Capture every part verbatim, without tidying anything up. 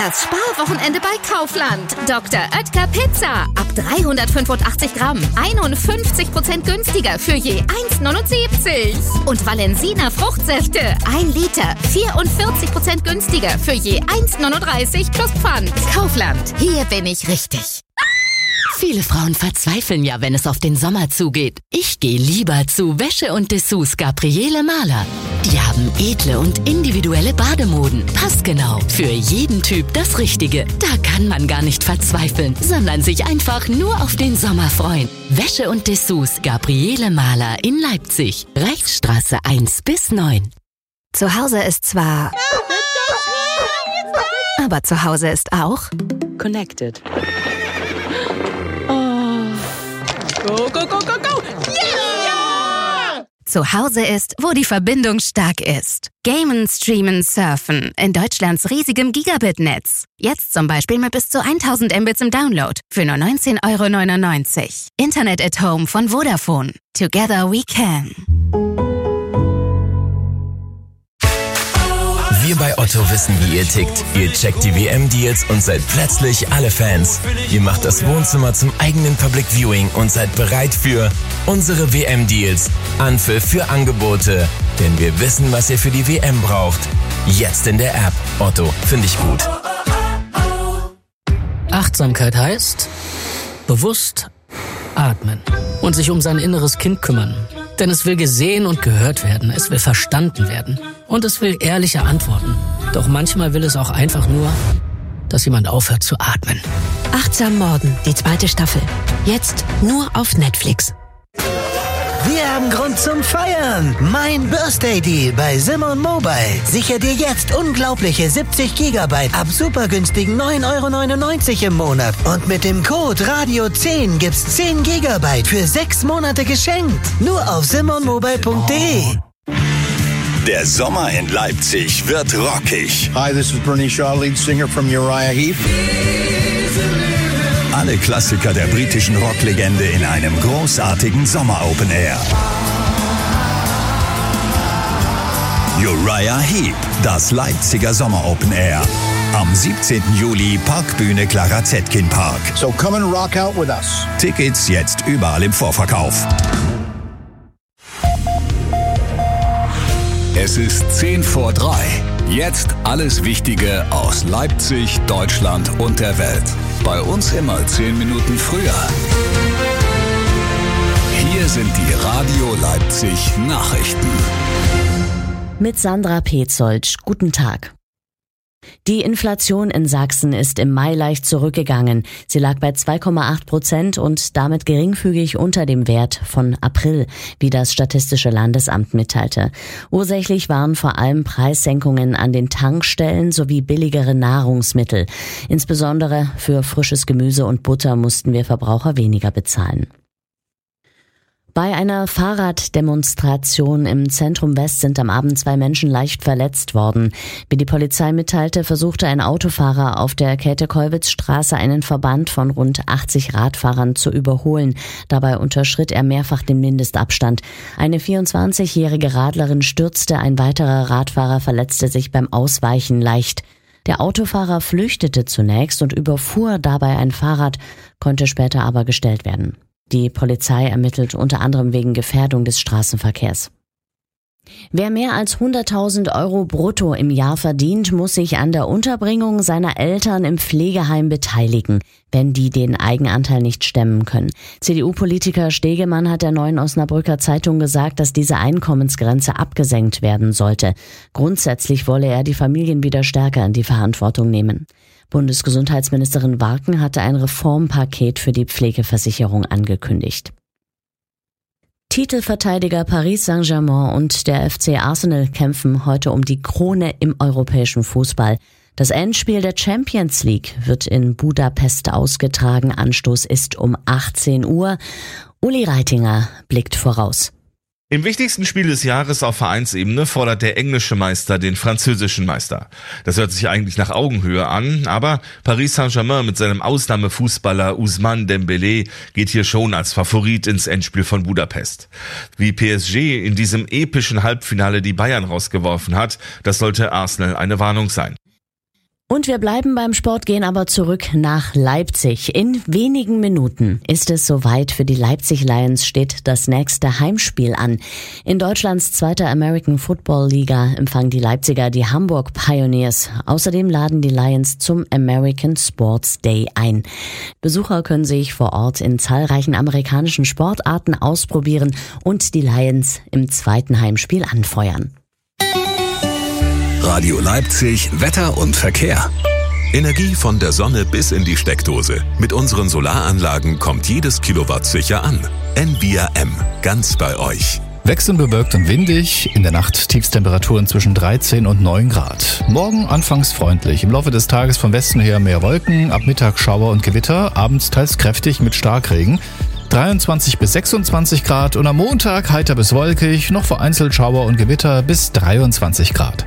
Das Sparwochenende bei Kaufland. Doktor Oetker Pizza. Ab dreihundertfünfundachtzig Gramm. einundfünfzig Prozent günstiger für je eins Komma neunundsiebzig. Und Valensina Fruchtsäfte. ein Liter. vierundvierzig Prozent günstiger für je eins Komma neununddreißig plus Pfand. Kaufland. Hier bin ich richtig. Viele Frauen verzweifeln ja, wenn es auf den Sommer zugeht. Ich gehe lieber zu Wäsche und Dessous Gabriele Mahler. Die haben edle und individuelle Bademoden. Passgenau. Für jeden Typ das Richtige. Da kann man gar nicht verzweifeln, sondern sich einfach nur auf den Sommer freuen. Wäsche und Dessous Gabriele Mahler in Leipzig. Reichsstraße eins bis neun. Zu Hause ist zwar... Aber zu Hause ist auch... Connected. Go, go, go, go, go! Yeah! Zu Hause ist, wo die Verbindung stark ist. Gamen, streamen, surfen. In Deutschlands riesigem Gigabit-Netz. Jetzt zum Beispiel mit bis zu tausend Mbits im Download. Für nur neunzehn Euro neunundneunzig. Internet at Home von Vodafone. Together we can. Wir bei Otto wissen, wie ihr tickt. Ihr checkt die W M-Deals und seid plötzlich alle Fans. Ihr macht das Wohnzimmer zum eigenen Public Viewing und seid bereit für unsere W M-Deals. Anpfiff für Angebote. Denn wir wissen, was ihr für die W M braucht. Jetzt in der App. Otto, finde ich gut. Achtsamkeit heißt bewusst atmen und sich um sein inneres Kind kümmern. Denn es will gesehen und gehört werden, es will verstanden werden und es will ehrliche Antworten. Doch manchmal will es auch einfach nur, dass jemand aufhört zu atmen. Achtsam Morden, die zweite Staffel. Jetzt nur auf Netflix. Wir haben Grund zum Feiern. Mein Birthday Deal bei Simon Mobile. Sicher dir jetzt unglaubliche siebzig Gigabyte ab super günstigen neun Euro neunundneunzig im Monat. Und mit dem Code Radio zehn gibt's zehn Gigabyte für sechs Monate geschenkt. Nur auf simon mobile punkt de. Der Sommer in Leipzig wird rockig. Hi, this is Bernie Shaw, lead singer from Uriah Heep. Alle Klassiker der britischen Rocklegende in einem großartigen Sommer-Open Air. Uriah Heep, das Leipziger Sommer-Open Air. Am siebzehnten Juli Parkbühne Clara Zetkin Park. So come and rock out with us. Tickets jetzt überall im Vorverkauf. Es ist zehn vor drei. Jetzt alles Wichtige aus Leipzig, Deutschland und der Welt. Bei uns immer zehn Minuten früher. Hier sind die Radio Leipzig Nachrichten. Mit Sandra Petzold. Guten Tag. Die Inflation in Sachsen ist im Mai leicht zurückgegangen. Sie lag bei zwei Komma acht Prozent und damit geringfügig unter dem Wert von April, wie das Statistische Landesamt mitteilte. Ursächlich waren vor allem Preissenkungen an den Tankstellen sowie billigere Nahrungsmittel. Insbesondere für frisches Gemüse und Butter mussten wir Verbraucher weniger bezahlen. Bei einer Fahrraddemonstration im Zentrum West sind am Abend zwei Menschen leicht verletzt worden. Wie die Polizei mitteilte, versuchte ein Autofahrer auf der Käthe-Kollwitz-Straße einen Verband von rund achtzig Radfahrern zu überholen. Dabei unterschritt er mehrfach den Mindestabstand. Eine vierundzwanzigjährige Radlerin stürzte, ein weiterer Radfahrer verletzte sich beim Ausweichen leicht. Der Autofahrer flüchtete zunächst und überfuhr dabei ein Fahrrad, konnte später aber gestellt werden. Die Polizei ermittelt unter anderem wegen Gefährdung des Straßenverkehrs. Wer mehr als hunderttausend Euro brutto im Jahr verdient, muss sich an der Unterbringung seiner Eltern im Pflegeheim beteiligen, wenn die den Eigenanteil nicht stemmen können. C D U-Politiker Stegemann hat der Neuen Osnabrücker Zeitung gesagt, dass diese Einkommensgrenze abgesenkt werden sollte. Grundsätzlich wolle er die Familien wieder stärker in die Verantwortung nehmen. Bundesgesundheitsministerin Warken hatte ein Reformpaket für die Pflegeversicherung angekündigt. Titelverteidiger Paris Saint-Germain und der F C Arsenal kämpfen heute um die Krone im europäischen Fußball. Das Endspiel der Champions League wird in Budapest ausgetragen. Anstoß ist um achtzehn Uhr. Uli Reitinger blickt voraus. Im wichtigsten Spiel des Jahres auf Vereinsebene fordert der englische Meister den französischen Meister. Das hört sich eigentlich nach Augenhöhe an, aber Paris Saint-Germain mit seinem Ausnahmefußballer Ousmane Dembélé geht hier schon als Favorit ins Endspiel von Budapest. Wie P S G in diesem epischen Halbfinale die Bayern rausgeworfen hat, das sollte Arsenal eine Warnung sein. Und wir bleiben beim Sport, gehen aber zurück nach Leipzig. In wenigen Minuten ist es soweit. Für die Leipzig Lions steht das nächste Heimspiel an. In Deutschlands zweiter American Football Liga empfangen die Leipziger die Hamburg Pioneers. Außerdem laden die Lions zum American Sports Day ein. Besucher können sich vor Ort in zahlreichen amerikanischen Sportarten ausprobieren und die Lions im zweiten Heimspiel anfeuern. Radio Leipzig, Wetter und Verkehr. Energie von der Sonne bis in die Steckdose. Mit unseren Solaranlagen kommt jedes Kilowatt sicher an. N V R M, ganz bei euch. Wechselnd bewölkt und windig, in der Nacht Tiefstemperaturen zwischen dreizehn und neun Grad. Morgen anfangs freundlich, im Laufe des Tages von Westen her mehr Wolken, ab Mittag Schauer und Gewitter, abends teils kräftig mit Starkregen. dreiundzwanzig bis sechsundzwanzig Grad und am Montag heiter bis wolkig, noch vereinzelt Schauer und Gewitter bis dreiundzwanzig Grad.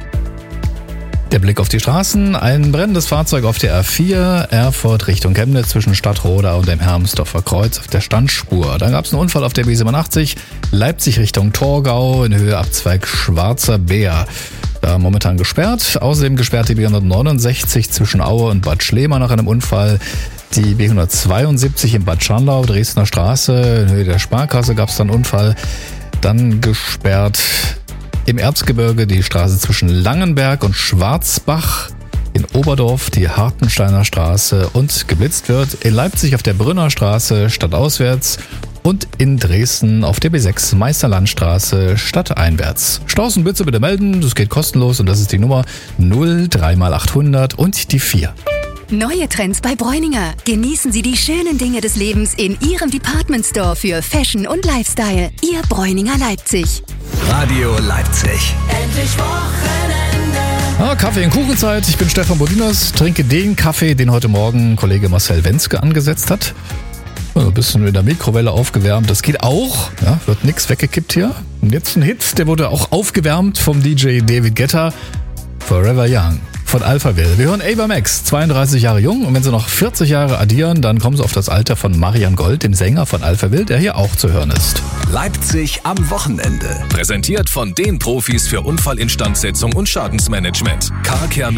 Der Blick auf die Straßen, ein brennendes Fahrzeug auf der A vier, Erfurt Richtung Chemnitz zwischen Stadtroda und dem Hermsdorfer Kreuz auf der Standspur. Dann gab es einen Unfall auf der B siebenundachtzig, Leipzig Richtung Torgau in Höhe Abzweig Schwarzer Bär. Da momentan gesperrt, außerdem gesperrt die B hundertneunundsechzig zwischen Aue und Bad Schlema nach einem Unfall. Die B hundertzweiundsiebzig in Bad Scharnau, Dresdner Straße, in Höhe der Sparkasse gab es dann einen Unfall. Dann gesperrt im Erzgebirge die Straße zwischen Langenberg und Schwarzbach, in Oberdorf die Hartensteiner Straße und geblitzt wird in Leipzig auf der Brünner Straße stadtauswärts und in Dresden auf der B sechs Meisterlandstraße stadteinwärts. Staus und Blitze bitte melden, das geht kostenlos und das ist die Nummer null drei mal achthundert und die vier. Neue Trends bei Bräuninger. Genießen Sie die schönen Dinge des Lebens in Ihrem Department Store für Fashion und Lifestyle. Ihr Bräuninger Leipzig. Radio Leipzig. Endlich Wochenende. Ah, Kaffee- und Kuchenzeit. Ich bin Stefan Bodinas, trinke den Kaffee, den heute Morgen Kollege Marcel Wenzke angesetzt hat. Ein bisschen in der Mikrowelle aufgewärmt, das geht auch. Ja, wird nichts weggekippt hier. Und jetzt ein Hit, der wurde auch aufgewärmt vom D J David Guetta. Forever Young von Alphaville. Wir hören Ava Max, zweiunddreißig Jahre jung. Und wenn sie noch vierzig Jahre addieren, dann kommen sie auf das Alter von Marian Gold, dem Sänger von Alphaville, der hier auch zu hören ist. Leipzig am Wochenende. Präsentiert von den Profis für Unfallinstandsetzung und Schadensmanagement. Car Care